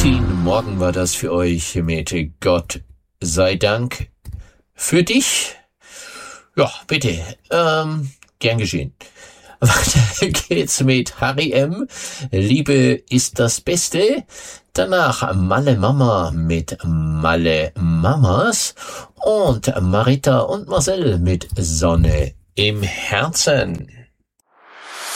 Martin, morgen war das für euch mit Gott sei Dank für dich. Ja, bitte, gern geschehen. Weiter geht's mit Harry M. Liebe ist das Beste. Danach Malle Mama mit Malle Mamas und Marita und Marcel mit Sonne im Herzen.